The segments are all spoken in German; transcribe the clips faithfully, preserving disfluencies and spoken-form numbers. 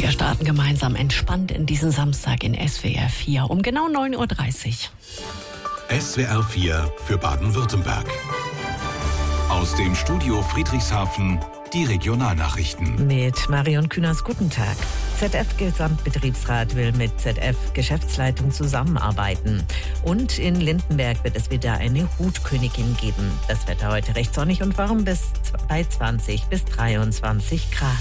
Wir starten gemeinsam entspannt in diesen Samstag in S W R vier um genau neun Uhr dreißig. S W R vier für Baden-Württemberg. Aus dem Studio Friedrichshafen die Regionalnachrichten. Mit Marion Künast, guten Tag. Z F-Gesamtbetriebsrat will mit Z F-Geschäftsleitung zusammenarbeiten. Und in Lindenberg wird es wieder eine Hutkönigin geben. Das Wetter heute recht sonnig und warm bis bei zwanzig bis dreiundzwanzig Grad.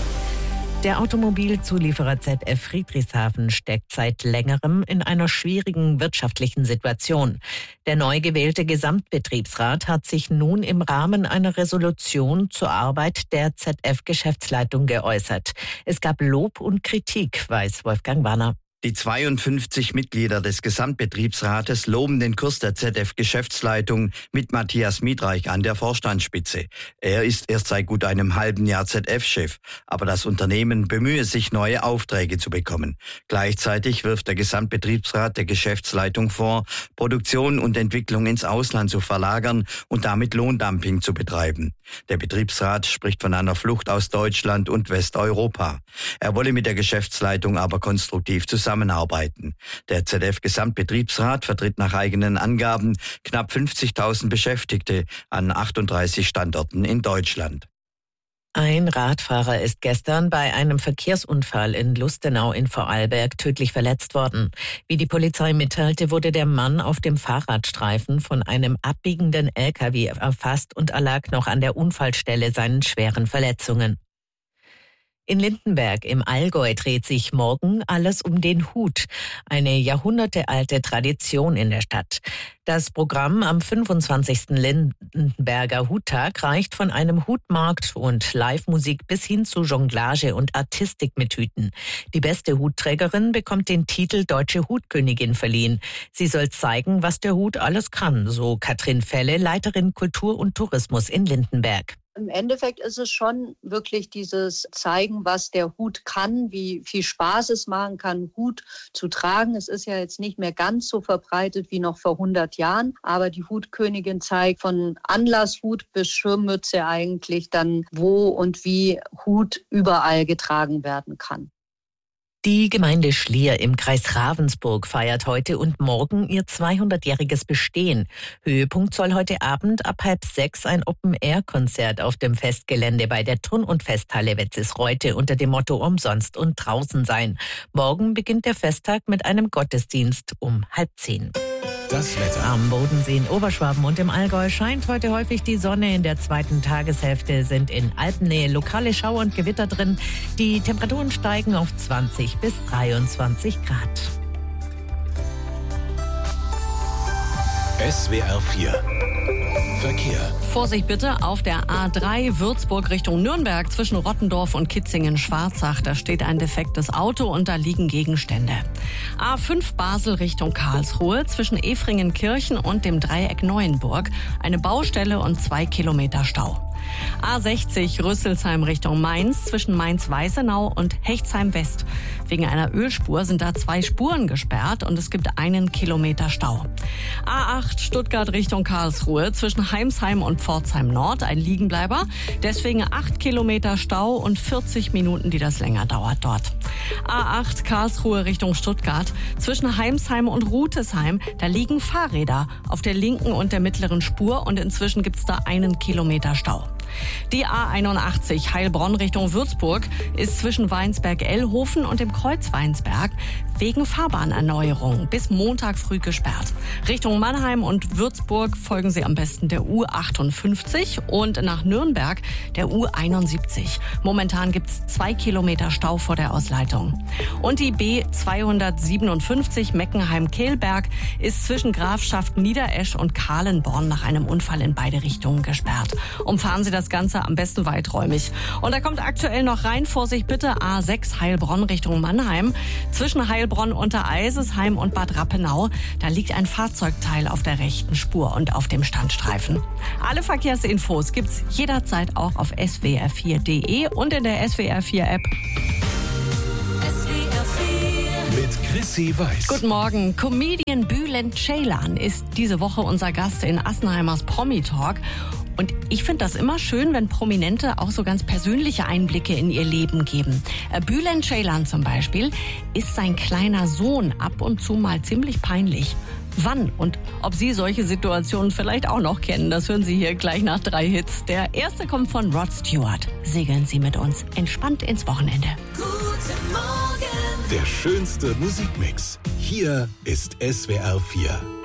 Der Automobilzulieferer Z F Friedrichshafen steckt seit längerem in einer schwierigen wirtschaftlichen Situation. Der neu gewählte Gesamtbetriebsrat hat sich nun im Rahmen einer Resolution zur Arbeit der Z F-Geschäftsleitung geäußert. Es gab Lob und Kritik, weiß Wolfgang Warner. Die zweiundfünfzig Mitglieder des Gesamtbetriebsrates loben den Kurs der Z F-Geschäftsleitung mit Matthias Miedreich an der Vorstandsspitze. Er ist erst seit gut einem halben Jahr Z F-Chef, aber das Unternehmen bemühe sich, neue Aufträge zu bekommen. Gleichzeitig wirft der Gesamtbetriebsrat der Geschäftsleitung vor, Produktion und Entwicklung ins Ausland zu verlagern und damit Lohndumping zu betreiben. Der Betriebsrat spricht von einer Flucht aus Deutschland und Westeuropa. Er wolle mit der Geschäftsleitung aber konstruktiv zusammenarbeiten. Zusammenarbeiten. Der Z F-Gesamtbetriebsrat vertritt nach eigenen Angaben knapp fünfzigtausend Beschäftigte an achtunddreißig Standorten in Deutschland. Ein Radfahrer ist gestern bei einem Verkehrsunfall in Lustenau in Vorarlberg tödlich verletzt worden. Wie die Polizei mitteilte, wurde der Mann auf dem Fahrradstreifen von einem abbiegenden L K W erfasst und erlag noch an der Unfallstelle seinen schweren Verletzungen. In Lindenberg im Allgäu dreht sich morgen alles um den Hut, eine jahrhundertealte Tradition in der Stadt. Das Programm am fünfundzwanzigsten Lindenberger Huttag reicht von einem Hutmarkt und Live-Musik bis hin zu Jonglage und Artistik mit Hüten. Die beste Hutträgerin bekommt den Titel Deutsche Hutkönigin verliehen. Sie soll zeigen, was der Hut alles kann, so Katrin Felle, Leiterin Kultur und Tourismus in Lindenberg. Im Endeffekt ist es schon wirklich dieses Zeigen, was der Hut kann, wie viel Spaß es machen kann, Hut zu tragen. Es ist ja jetzt nicht mehr ganz so verbreitet wie noch vor hundert Jahren, aber die Hutkönigin zeigt von Anlasshut bis Schirmmütze eigentlich dann, wo und wie Hut überall getragen werden kann. Die Gemeinde Schlier im Kreis Ravensburg feiert heute und morgen ihr zweihundertjähriges Bestehen. Höhepunkt soll heute Abend ab halb sechs ein Open-Air-Konzert auf dem Festgelände bei der Turn- und Festhalle Wetzisreute unter dem Motto Umsonst und draußen sein. Morgen beginnt der Festtag mit einem Gottesdienst um halb zehn. Das Wetter. Am Bodensee in Oberschwaben und im Allgäu scheint heute häufig die Sonne. In der zweiten Tageshälfte sind in Alpennähe lokale Schauer und Gewitter drin. Die Temperaturen steigen auf zwanzig bis dreiundzwanzig Grad. S W R vier Verkehr. Vorsicht bitte auf der A drei Würzburg Richtung Nürnberg zwischen Rottendorf und Kitzingen-Schwarzach. Da steht ein defektes Auto und da liegen Gegenstände. A fünf Basel Richtung Karlsruhe zwischen Efringenkirchen und dem Dreieck Neuenburg. Eine Baustelle und zwei Kilometer Stau. A sechzig Rüsselsheim Richtung Mainz zwischen Mainz-Weißenau und Hechtsheim-West. Wegen einer Ölspur sind da zwei Spuren gesperrt und es gibt einen Kilometer Stau. A acht Stuttgart Richtung Karlsruhe zwischen Heimsheim und Pforzheim Nord ein Liegenbleiber. Deswegen acht Kilometer Stau und vierzig Minuten, die das länger dauert dort. A acht Karlsruhe Richtung Stuttgart zwischen Heimsheim und Rutesheim. Da liegen Fahrräder auf der linken und der mittleren Spur und inzwischen gibt es da einen Kilometer Stau. Die A einundachtzig Heilbronn Richtung Würzburg ist zwischen Weinsberg-Ellhofen und dem Kreuz Weinsberg wegen Fahrbahnerneuerung bis Montag früh gesperrt. Richtung Mannheim und Würzburg folgen Sie am besten der U achtundfünfzig und nach Nürnberg der U einundsiebzig. Momentan gibt es zwei Kilometer Stau vor der Ausleitung. Und die B zweihundertsiebenundfünfzig Meckenheim-Kehlberg ist zwischen Grafschaft Niederesch und Kahlenborn nach einem Unfall in beide Richtungen gesperrt. Umfahren Sie das Ganze am besten weiträumig. Und da kommt aktuell noch rein, Vorsicht bitte, A sechs Heilbronn Richtung Mannheim. Zwischen Heilbronn unter Eisesheim und Bad Rappenau, da liegt ein Fahrzeugteil auf der rechten Spur und auf dem Standstreifen. Alle Verkehrsinfos gibt's jederzeit auch auf S W R vier Punkt de und in der S W R vier App. S W R vier mit Chrissy Weiß. Guten Morgen. Comedian Bülent Ceylan ist diese Woche unser Gast in Assenheimers Promi Talk. Und ich finde das immer schön, wenn Prominente auch so ganz persönliche Einblicke in ihr Leben geben. Bülent Ceylan zum Beispiel ist sein kleiner Sohn ab und zu mal ziemlich peinlich. Wann und ob Sie solche Situationen vielleicht auch noch kennen, das hören Sie hier gleich nach drei Hits. Der erste kommt von Rod Stewart. Segeln Sie mit uns entspannt ins Wochenende. Guten Morgen. Der schönste Musikmix. Hier ist S W R vier.